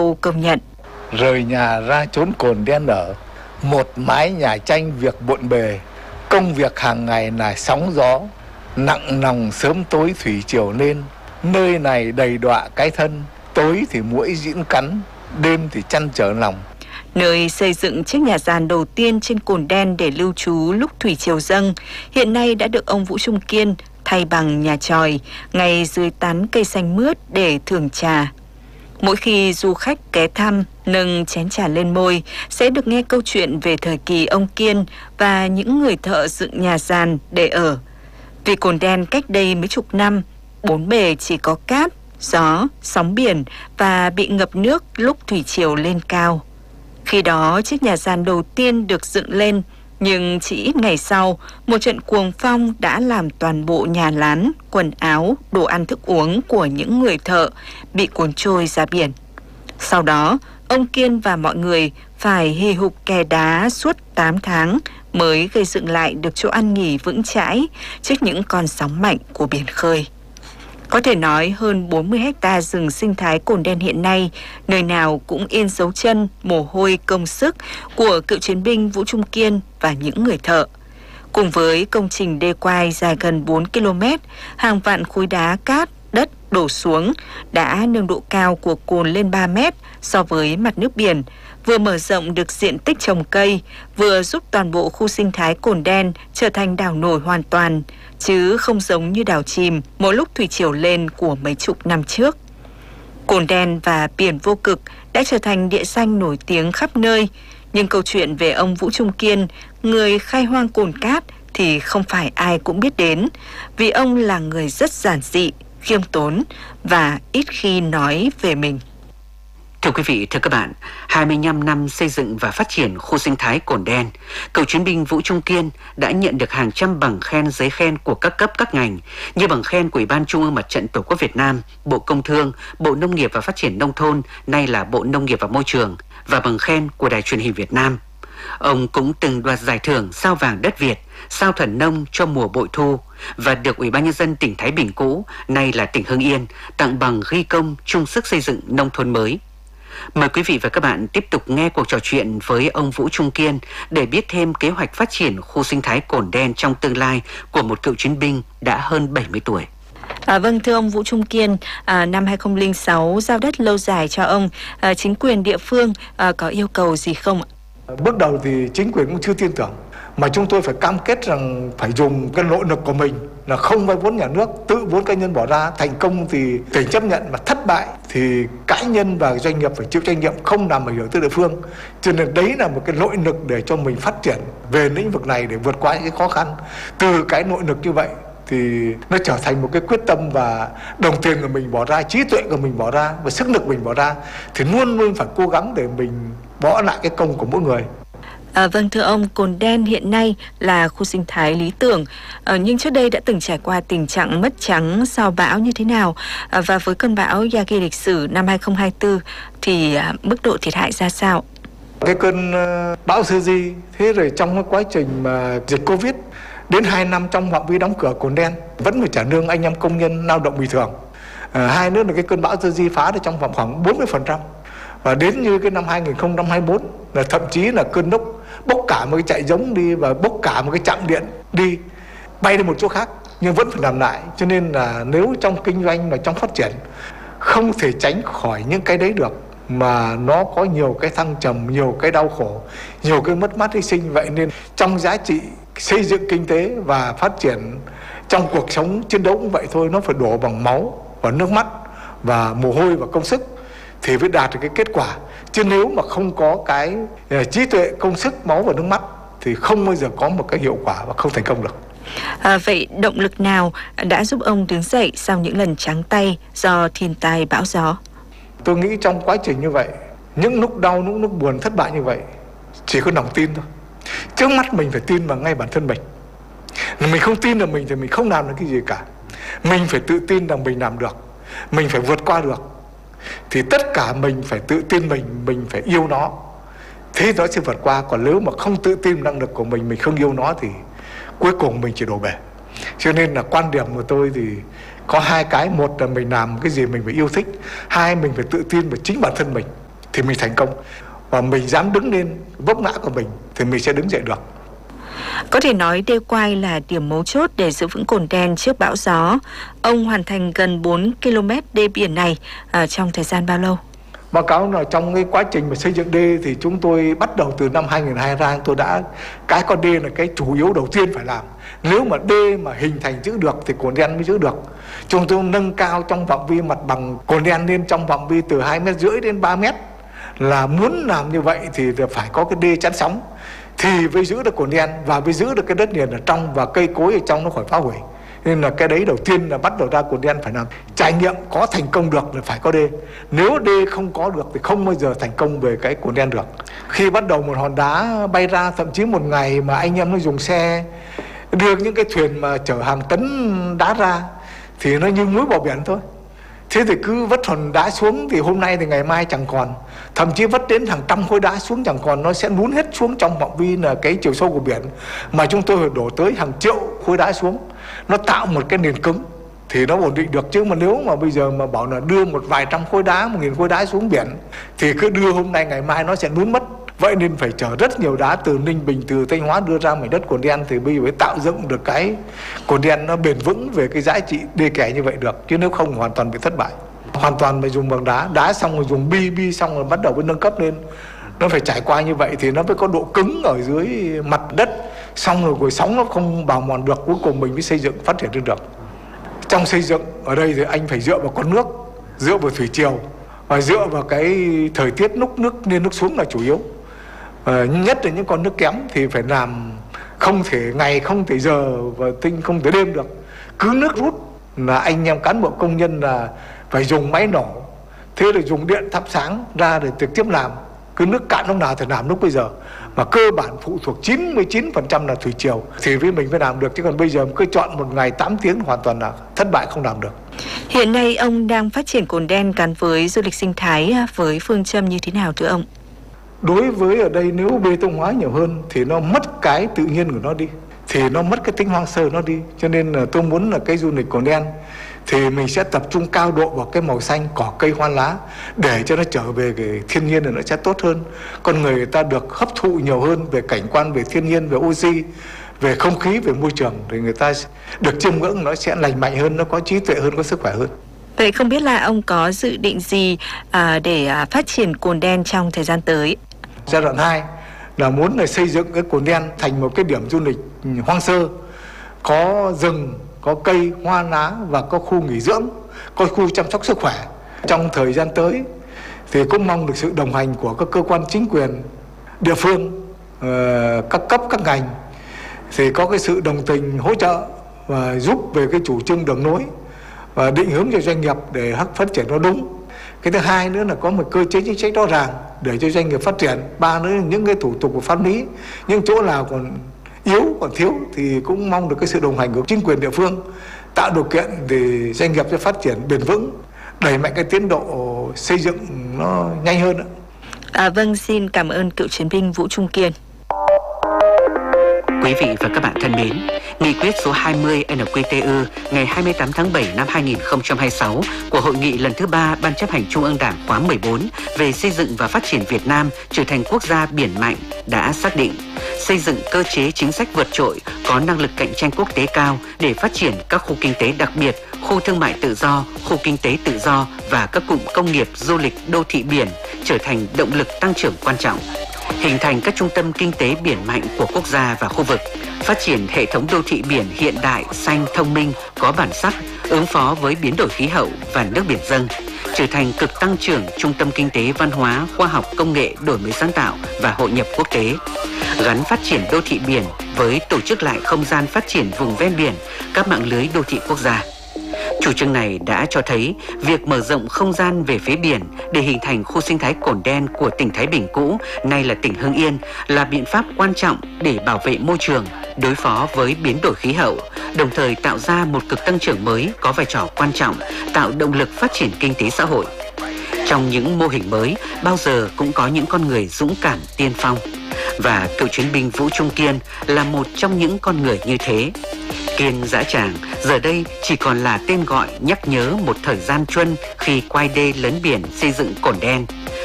câu công nhận. Rời nhà ra chốn cồn đen ở, một mái nhà tranh việc bộn bề, công việc hàng ngày là sóng gió, nặng nòng sớm tối thủy triều nên, nơi này đầy đọa cái thân, tối thì muỗi diễn cắn, đêm thì chăn trở lòng. Nơi xây dựng chiếc nhà giàn đầu tiên trên cồn đen để lưu trú lúc thủy triều dâng, hiện nay đã được ông Vũ Trung Kiên thay bằng nhà chòi, ngay dưới tán cây xanh mướt để thưởng trà. Mỗi khi du khách ghé thăm, nâng chén trà lên môi, sẽ được nghe câu chuyện về thời kỳ ông Kiên và những người thợ dựng nhà giàn để ở. Vì cồn đen cách đây mấy chục năm, bốn bề chỉ có cát, gió, sóng biển và bị ngập nước lúc thủy triều lên cao. Khi đó, chiếc nhà giàn đầu tiên được dựng lên, nhưng chỉ ít ngày sau, một trận cuồng phong đã làm toàn bộ nhà lán, quần áo, đồ ăn thức uống của những người thợ bị cuốn trôi ra biển. Sau đó, ông Kiên và mọi người phải hì hục kè đá suốt 8 tháng mới gây dựng lại được chỗ ăn nghỉ vững chãi trước những con sóng mạnh của biển khơi. Có thể nói hơn 40 hecta rừng sinh thái cồn đen hiện nay, nơi nào cũng in dấu chân, mồ hôi, công sức của cựu chiến binh Vũ Trung Kiên và những người thợ. Cùng với công trình đê quai dài gần 4 km, hàng vạn khối đá cát, đất đổ xuống đã nâng độ cao của cồn lên 3 mét so với mặt nước biển, vừa mở rộng được diện tích trồng cây, vừa giúp toàn bộ khu sinh thái cồn đen trở thành đảo nổi hoàn toàn, chứ không giống như đảo chìm mỗi lúc thủy triều lên của mấy chục năm trước. Cồn đen và biển Vô Cực đã trở thành địa danh nổi tiếng khắp nơi, nhưng câu chuyện về ông Vũ Trung Kiên, người khai hoang cồn cát, thì không phải ai cũng biết đến, vì ông là người rất giản dị, khiêm tốn và ít khi nói về mình. Thưa quý vị, thưa các bạn, 25 năm xây dựng và phát triển khu sinh thái cồn đen, cựu chiến binh Vũ Trung Kiên đã nhận được hàng trăm bằng khen, giấy khen của các cấp các ngành, như bằng khen của Ủy ban Trung ương Mặt trận Tổ quốc Việt Nam, Bộ Công Thương, Bộ Nông nghiệp và Phát triển Nông thôn, nay là Bộ Nông nghiệp và Môi trường, và bằng khen của Đài Truyền hình Việt Nam. Ông cũng từng đoạt giải thưởng Sao vàng đất Việt, Sao thần nông cho mùa bội thu, và được Ủy ban Nhân dân tỉnh Thái Bình cũ, nay là tỉnh Hưng Yên, tặng bằng ghi công chung sức xây dựng nông thôn mới. Mời quý vị và các bạn tiếp tục nghe cuộc trò chuyện với ông Vũ Trung Kiên để biết thêm kế hoạch phát triển khu sinh thái cồn đen trong tương lai của một cựu chiến binh đã hơn 70 tuổi. Vâng, thưa ông Vũ Trung Kiên, năm 2006 giao đất lâu dài cho ông, chính quyền địa phương có yêu cầu gì không ạ? Bước đầu thì chính quyền cũng chưa tin tưởng, mà chúng tôi phải cam kết rằng phải dùng cái nội lực của mình, là không vay vốn nhà nước, tự vốn cá nhân bỏ ra. Thành công thì tỉnh chấp nhận, mà thất bại thì cá nhân và doanh nghiệp phải chịu trách nhiệm, không làm ảnh hưởng tới địa phương. Cho nên đấy là một cái nội lực để cho mình phát triển về lĩnh vực này, để vượt qua những cái khó khăn. Từ cái nội lực như vậy thì nó trở thành một cái quyết tâm, và đồng tiền của mình bỏ ra, trí tuệ của mình bỏ ra và sức lực mình bỏ ra, thì luôn luôn phải cố gắng để mình bỏ lại cái công của mỗi người. Vâng, thưa ông, cồn đen hiện nay là khu sinh thái lý tưởng, nhưng trước đây đã từng trải qua tình trạng mất trắng sau bão như thế nào? Và với cơn bão Yagi lịch sử năm 2024 thì mức độ thiệt hại ra sao? Cái cơn bão Yagi, thế rồi trong cái quá trình mà dịch Covid đến 2 năm trong phạm vi đóng cửa cồn đen vẫn phải trả lương anh em công nhân lao động bình thường. Hai nữa là cái cơn bão Yagi phá được trong khoảng 40%. Và đến như cái năm 2024 là thậm chí là cơn lốc bốc cả một cái trại giống đi, và bốc cả một cái trạm điện đi, bay đi một chỗ khác, nhưng vẫn phải làm lại. Cho nên là nếu trong kinh doanh và trong phát triển không thể tránh khỏi những cái đấy được, mà nó có nhiều cái thăng trầm, nhiều cái đau khổ, nhiều cái mất mát hy sinh. Vậy nên trong giá trị xây dựng kinh tế và phát triển trong cuộc sống chiến đấu cũng vậy thôi, nó phải đổ bằng máu và nước mắt và mồ hôi và công sức thì mới đạt được cái kết quả. Chứ nếu mà không có cái trí tuệ, công sức, máu và nước mắt thì không bao giờ có một cái hiệu quả và không thành công được. Vậy động lực nào đã giúp ông đứng dậy sau những lần trắng tay do thiên tai bão gió? Tôi nghĩ trong quá trình như vậy, những lúc đau, những lúc buồn, thất bại như vậy, chỉ có lòng tin thôi. Trước mắt mình phải tin vào ngay bản thân mình. Mình không tin vào mình thì mình không làm được cái gì cả. Mình phải tự tin rằng mình làm được, mình phải vượt qua được. Thì tất cả mình phải tự tin mình phải yêu nó, thế nó sẽ vượt qua. Còn nếu mà không tự tin năng lực của mình không yêu nó thì cuối cùng mình chỉ đổ bể. Cho nên là quan điểm của tôi thì có hai cái: một là mình làm cái gì mình phải yêu thích, hai mình phải tự tin vào chính bản thân mình. thì mình thành công. Và mình dám đứng lên vấp ngã của mình thì mình sẽ đứng dậy được. Có thể nói đê Quai là điểm mấu chốt để giữ vững Cồn Đen trước bão gió. Ông hoàn thành gần 4 km đê biển này trong thời gian bao lâu? Báo cáo là trong cái quá trình mà xây dựng đê thì chúng tôi bắt đầu từ năm 2022 tôi đã cái con đê là cái chủ yếu đầu tiên phải làm. Nếu mà đê mà hình thành giữ được thì Cồn Đen mới giữ được. Chúng tôi nâng cao trong phạm vi mặt bằng Cồn Đen lên trong phạm vi từ 2,5 m đến 3 m. Là muốn làm như vậy thì phải có cái đê chắn sóng thì mới giữ được Cồn Đen và mới giữ được cái đất liền ở trong và cây cối ở trong nó khỏi phá hủy. Nên là cái đấy đầu tiên là bắt đầu ra Cồn Đen phải làm trải nghiệm có thành công được là phải có đê. Nếu đê không có được thì không bao giờ thành công về cái Cồn Đen được. Khi bắt đầu một hòn đá bay ra, thậm chí một ngày mà anh em nó dùng xe đưa những cái thuyền mà chở hàng tấn đá ra thì nó như muối bỏ biển thôi. Thế thì cứ vất hòn đá xuống thì hôm nay thì ngày mai chẳng còn. Thậm chí vất đến hàng trăm khối đá xuống chẳng còn, nó sẽ lún hết xuống trong phạm vi là cái chiều sâu của biển. Mà chúng tôi phải đổ tới hàng triệu khối đá xuống. Nó tạo một cái nền cứng thì nó ổn định được. Chứ mà nếu mà bây giờ mà bảo là đưa một vài trăm khối đá, 1.000 khối đá xuống biển thì cứ đưa hôm nay ngày mai nó sẽ lún mất. Vậy nên phải chở rất nhiều đá từ Ninh Bình, từ Thanh Hóa đưa ra mảnh đất Cồn Đen thì bây giờ mới tạo dựng được cái Cồn Đen nó bền vững về cái giá trị đê kè như vậy được. Chứ nếu không hoàn toàn bị thất bại. Hoàn toàn phải dùng bằng đá xong rồi dùng bi xong rồi bắt đầu mới nâng cấp lên. Nó phải trải qua như vậy thì nó mới có độ cứng ở dưới mặt đất. Xong rồi sóng nó không bào mòn được, cuối cùng mình mới xây dựng phát triển lên được. Trong xây dựng ở đây thì anh phải dựa vào con nước, dựa vào thủy triều và dựa vào cái thời tiết lúc nước lên nước xuống là chủ yếu. Nhất là những con nước kém thì phải làm không thể ngày, không thể giờ và tinh không thể đêm được. Cứ nước rút là anh em cán bộ công nhân là phải dùng máy nổ, thế là dùng điện thắp sáng ra để trực tiếp làm. Cứ nước cạn lúc nào thì làm lúc bây giờ. Mà cơ bản phụ thuộc 99% là thủy triều thì với mình mới làm được. Chứ còn bây giờ cứ chọn một ngày 8 tiếng hoàn toàn là thất bại, không làm được. Hiện nay ông đang phát triển Cồn Đen gắn với du lịch sinh thái với phương châm như thế nào thưa ông? Đối với ở đây nếu bê tông hóa nhiều hơn thì nó mất cái tự nhiên của nó đi, thì nó mất cái tính hoang sơ nó đi. Cho nên là tôi muốn là cái du lịch Cồn Đen thì mình sẽ tập trung cao độ vào cái màu xanh, cỏ cây hoa lá để cho nó trở về cái thiên nhiên là nó sẽ tốt hơn. Con người ta được hấp thụ nhiều hơn về cảnh quan, về thiên nhiên, về oxy, về không khí, về môi trường thì người ta được chiêm ngưỡng nó sẽ lành mạnh hơn, nó có trí tuệ hơn, có sức khỏe hơn. Vậy không biết là ông có dự định gì để phát triển Cồn Đen trong thời gian tới? Giai đoạn 2 là muốn là xây dựng cái Cồn Đen thành một cái điểm du lịch hoang sơ, có rừng, có cây, hoa lá và có khu nghỉ dưỡng, có khu chăm sóc sức khỏe. Trong thời gian tới thì cũng mong được sự đồng hành của các cơ quan chính quyền địa phương, các cấp, các ngành thì có cái sự đồng tình hỗ trợ và giúp về cái chủ trương đường lối và định hướng cho doanh nghiệp để phát triển nó đúng. Cái thứ hai nữa là có một cơ chế chính sách rõ ràng để cho doanh nghiệp phát triển. Ba nữa là những cái thủ tục của pháp lý, những chỗ nào còn yếu, còn thiếu thì cũng mong được cái sự đồng hành của chính quyền địa phương tạo điều kiện để doanh nghiệp sẽ phát triển bền vững, đẩy mạnh cái tiến độ xây dựng nó nhanh hơn. Vâng, xin cảm ơn cựu chiến binh Vũ Trung Kiên. Quý vị và các bạn thân mến, Nghị quyết số 20 NQTU ngày 28 tháng 7 năm 2026 của Hội nghị lần thứ 3 Ban chấp hành Trung ương Đảng khóa 14 về xây dựng và phát triển Việt Nam trở thành quốc gia biển mạnh đã xác định xây dựng cơ chế chính sách vượt trội, có năng lực cạnh tranh quốc tế cao để phát triển các khu kinh tế đặc biệt, khu thương mại tự do, khu kinh tế tự do và các cụm công nghiệp du lịch đô thị biển trở thành động lực tăng trưởng quan trọng. Hình thành các trung tâm kinh tế biển mạnh của quốc gia và khu vực, phát triển hệ thống đô thị biển hiện đại, xanh, thông minh, có bản sắc, ứng phó với biến đổi khí hậu và nước biển dâng, trở thành cực tăng trưởng trung tâm kinh tế văn hóa, khoa học, công nghệ, đổi mới sáng tạo và hội nhập quốc tế, gắn phát triển đô thị biển với tổ chức lại không gian phát triển vùng ven biển, các mạng lưới đô thị quốc gia. Chủ trương này đã cho thấy việc mở rộng không gian về phía biển để hình thành khu sinh thái Cồn Đen của tỉnh Thái Bình cũ, nay là tỉnh Hưng Yên, là biện pháp quan trọng để bảo vệ môi trường, đối phó với biến đổi khí hậu, đồng thời tạo ra một cực tăng trưởng mới có vai trò quan trọng, tạo động lực phát triển kinh tế xã hội. Trong những mô hình mới, bao giờ cũng có những con người dũng cảm tiên phong. Và cựu chiến binh Vũ Trung Kiên là một trong những con người như thế. Kiên Dã Tràng giờ đây chỉ còn là tên gọi nhắc nhớ một thời gian truân khi quay đê lấn biển xây dựng Cồn Đen.